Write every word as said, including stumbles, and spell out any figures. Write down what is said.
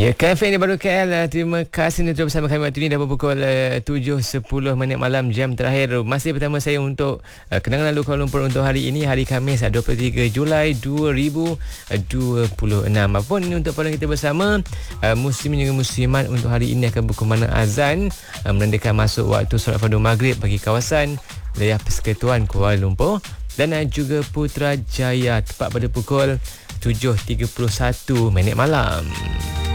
Ya, K F M di Baru K L. Terima kasih untuk bersama kami waktu ini dah pukul uh, tujuh sepuluh minit malam, jam terakhir. Masih bersama saya untuk uh, Kenangan Lalu Kuala Lumpur untuk hari ini, hari Khamis dua puluh tiga Julai dua ribu dua puluh enam. Apapun ini untuk pada kita bersama, uh, muslim juga muslimat untuk hari ini akan berkumandang azan uh, menandakan masuk waktu solat fardu maghrib bagi kawasan wilayah Persekutuan Kuala Lumpur dan uh, juga Putrajaya tepat pada pukul tujuh tiga puluh satu minit malam.